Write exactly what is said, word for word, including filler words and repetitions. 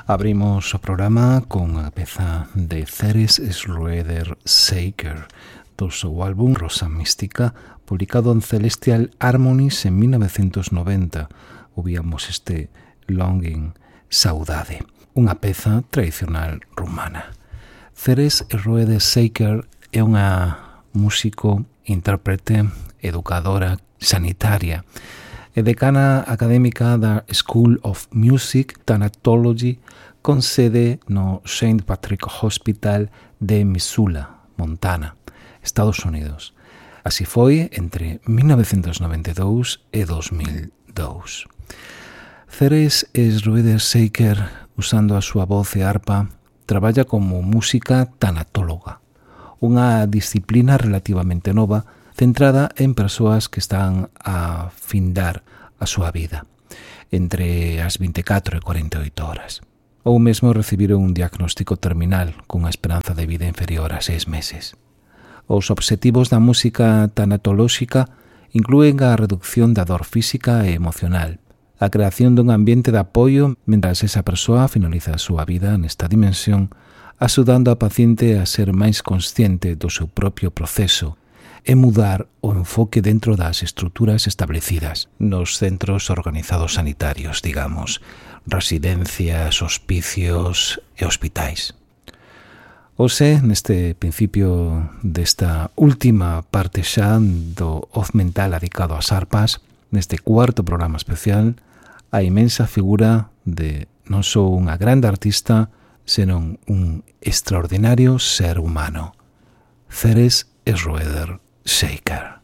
Abrimos o programa con a peza de Ceres Schroeder-Saker do seu álbum Rosa Mística, publicado en Celestial Harmonies en mil novecientos noventa. Ouvíamos este Longing, Saudade, unha peza tradicional rumana. Ceres Schroeder-Saker é unha músico, intérprete, educadora, sanitaria e decana académica da School of Music Thanatology con sede no Saint Patrick Hospital de Missoula, Montana, Estados Unidos. Así foi entre mil novecientos noventa e dous e dos mil dous. Ceres Schroeder-Saker, usando a súa voz e arpa, traballa como música tanatóloga, unha disciplina relativamente nova centrada en persoas que están a findar a súa vida entre as vinte e catro e cuarenta e oito horas, ou mesmo recibiron un diagnóstico terminal cunha esperanza de vida inferior a seis meses. Os obxectivos da música tanatolóxica inclúen a reducción da dor física e emocional, a creación dun ambiente de apoio mentras esa persoa finaliza a súa vida nesta dimensión, axudando a paciente a ser máis consciente do seu propio proceso e mudar o enfoque dentro das estruturas establecidas nos centros organizados sanitarios, digamos, residencias, hospicios e hospitais. Ose, neste principio desta última parte xa do Oz Mental adicado ás arpas, neste cuarto programa especial, a inmensa figura de non só unha grande artista, senón un extraordinario ser humano, Ceres Schroeder-Saker.